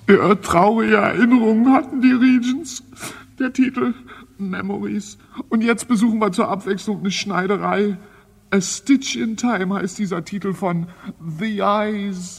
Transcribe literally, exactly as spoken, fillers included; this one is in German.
Ja, traurige Erinnerungen hatten die Regents. Der Titel Memories. Und jetzt besuchen wir zur Abwechslung eine Schneiderei. A Stitch in Time heißt dieser Titel von The Eyes.